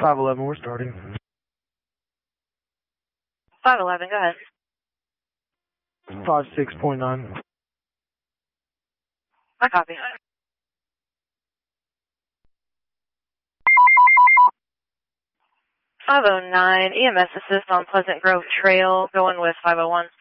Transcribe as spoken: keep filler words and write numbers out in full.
five eleven, we're starting. five eleven, go ahead. five six point nine. I copy. five oh nine, E M S assist on Pleasant Grove Trail, going with five oh one.